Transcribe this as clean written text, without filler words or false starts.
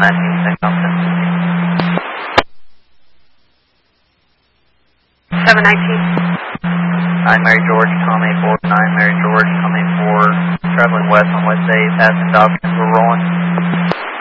19, St. Thompson. 719. 9 Mary George, Tom 849, Mary George, Tom 84, traveling west on West 8, passing Dobson.